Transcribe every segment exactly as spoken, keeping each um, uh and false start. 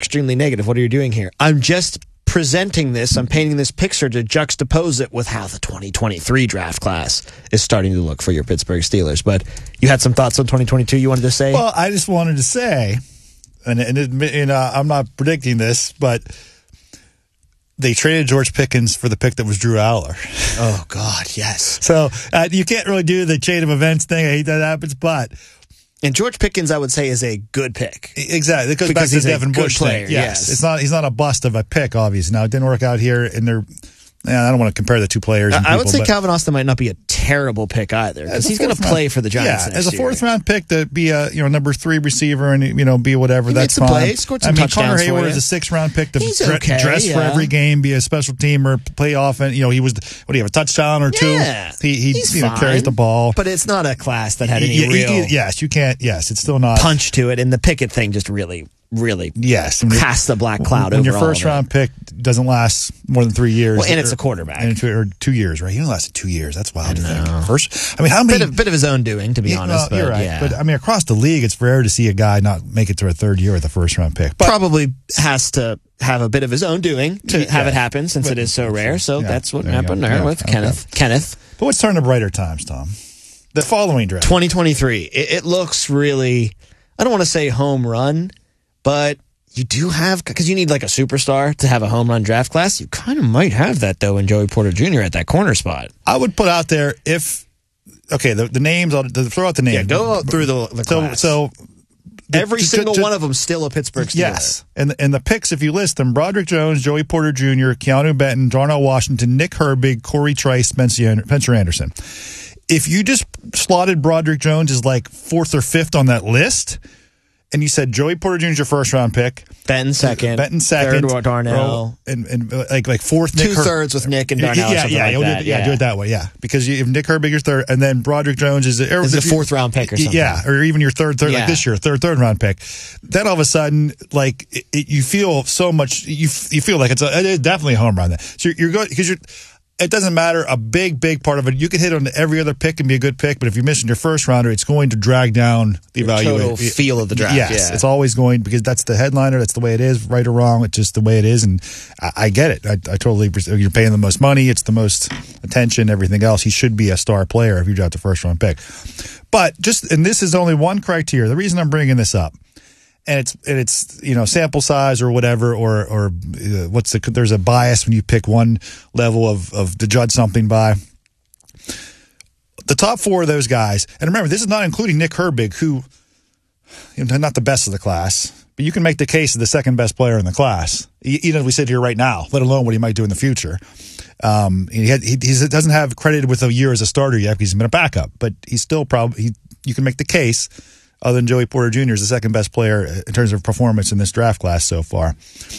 extremely negative. What are you doing here? I'm just presenting this. I'm painting this picture to juxtapose it with how the twenty twenty-three draft class is starting to look for your Pittsburgh Steelers. But you had some thoughts on twenty twenty-two you wanted to say? Well, I just wanted to say, and, and, admit, and uh, I'm not predicting this, but they traded George Pickens for the pick that was Drew Aller. Oh, God, yes. So uh, you can't really do the chain of events thing. I hate that happens, but... And George Pickens, I would say, is a good pick. Exactly. It goes because back to he's the a Devin good Bush player, thing. Yes. yes. It's not, he's not a bust of a pick, obviously. Now, it didn't work out here, and they're... Yeah, I don't want to compare the two players. And I people, would say but Calvin Austin might not be a terrible pick either, because he's going to play for the Giants. Yeah, next as a fourth year. round pick to be a you know number three receiver and you know be whatever. He that's made some fine. plays, scored some I mean, touchdowns Connor for Hayward you. is a sixth round pick to He's dre- okay, dress yeah. for every game, be a special teamer, play offense. You know, he was what do you have a touchdown or two? Yeah, he he he's you know, fine, carries the ball, but it's not a class that had any Y- y- real y- yes, you can't. Yes, it's still not punch to it, and the Pickett thing just really, really yes cast the black cloud when over your all first of it. round pick doesn't last more than three years. Well, and or, it's a quarterback, and two, or two years, right? He only lasted two years. That's wild to think. First, I mean, how many? Bit of, bit of his own doing, to be Yeah, honest. well, you're but, right. yeah. But I mean, across the league, it's rare to see a guy not make it to a third year with a first round pick. But Probably has to have a bit of his own doing to Yeah. have it happen, since But- it is so rare. So Yeah, that's what there you happened go. there Yeah, with okay. Kenneth. Kenneth. but let's turn to brighter times, Tom. The following draft. twenty twenty-three. It, it looks really, I don't want to say home run, but you do have, because you need like a superstar to have a home run draft class. You kind of might have that, though, in Joey Porter Junior at that corner spot. I would put out there if okay, the, the names. I'll the, throw out the names. Yeah, go through the, the So class. so the- Every to- single to- one of them still a Pittsburgh Steeler. Yes, and and the picks, if you list them: Broderick Jones, Joey Porter Junior, Keanu Benton, Darnell Washington, Nick Herbig, Corey Trice, Spencer Spencer Anderson. If you just slotted Broderick Jones as like fourth or fifth on that list, and you said Joey Porter Junior is your first round pick, Benton second. Benton second, Third, Darnell. and and uh, like like fourth, Nick Two Her- thirds with Nick and Darnell. Yeah, or something yeah, like you'll do that. it, yeah, do it that way, yeah. Because you have Nick Herbig your third, and then Broderick Jones is, a, Is a fourth round pick or something. Yeah, or even your third, third Yeah. like this year, third, third round pick. Then all of a sudden, like it, it, you feel so much, you you feel like it's a, it is definitely a home run. So you're, you're going because you're. It doesn't matter. A big, big part of it. You can hit on every other pick and be a good pick, but if you're missing your first rounder, it's going to drag down the evaluation. Total feel of the draft. Yes, yeah. it's always going because that's the headliner. That's the way it is, right or wrong. It's just the way it is, and I, I get it. I, I totally. You're paying the most money. It's the most attention. Everything else. He should be a star player if you draft the first round pick. But just and this is only one criteria. The reason I'm bringing this up. And it's and it's you know sample size or whatever or or uh, what's the there's a bias when you pick one level of of to judge something by. The top four of those guys, and remember this is not including Nick Herbig, who you know, not the best of the class, but you can make the case of the second best player in the class, even if we sit here right now, let alone what he might do in the future. Um, he had, he he's, doesn't have credited with a year as a starter yet because he's been a backup, but he's still probably he, you can make the case. Other than Joey Porter Junior is the second best player in terms of performance in this draft class so far.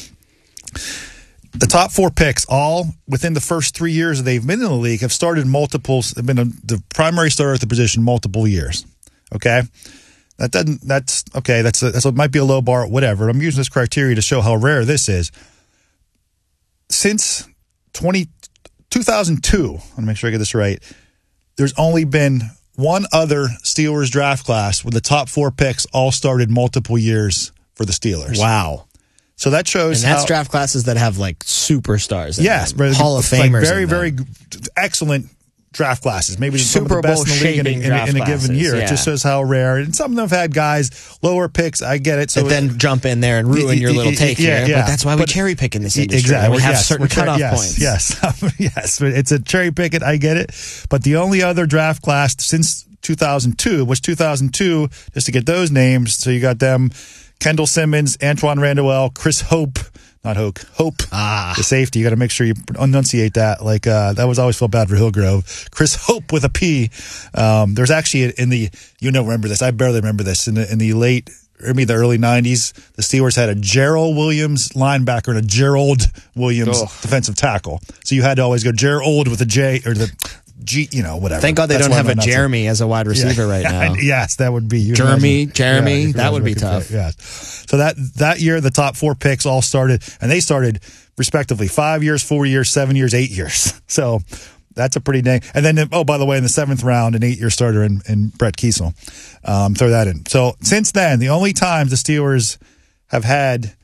The top four picks, all within the first three years that they've been in the league, have started multiples, have been a, the primary starter at the position multiple years. Okay? That doesn't, that's, okay, that's, a, that's a, might be a low bar, whatever. I'm using this criteria to show how rare this is. Since twenty, two thousand two, I want to make sure I get this right, there's only been one other Steelers draft class where the top four picks all started multiple years for the Steelers. Wow. So that shows And that's how, draft classes that have like superstars. In yes, them. Hall of like Famers. very, in very them. excellent draft classes. Maybe some of Super the best Bowl in the league in, shaping a- in, a- draft in a given classes, year. yeah. It just shows how rare. And some of them have had guys lower picks. I get it. So that then jump in there and ruin your little take yeah, here. yeah. But that's why we But- cherry pick in this industry. Exactly. We have yes. certain We're cher- cutoff yes, points. Yes, yes. But it's a cherry pick it. I get it. But the only other draft class since two thousand two was two thousand two, just to get those names. So you got them, Kendall Simmons, Antoine Randall, Chris Hope. Not Hoke. Hope. Ah. The safety. You got to make sure you enunciate that. Like, uh, that was always felt bad for Hillgrove. Chris Hope with a P. Um, there's actually in the, you know, remember this. I barely remember this. In the, in the late, or maybe the early nineties, the Steelers had a Gerald Williams linebacker and a Gerald Williams Oh. defensive tackle. So you had to always go Gerald with a J or the G, you know, whatever. Thank God they That's don't why have I'm a not so- Jeremy as a wide receiver right now. Yes, that would be. you Jeremy, imagine- Jeremy, yeah, you that would be imagine tough. Yeah. So that that year, the top four picks all started, and they started respectively five years, four years, seven years, eight years. So that's a pretty dang. And then, oh, by the way, in the seventh round, an eight-year starter in, in Brett Kiesel. Um, throw that in. So since then, the only times the Steelers have had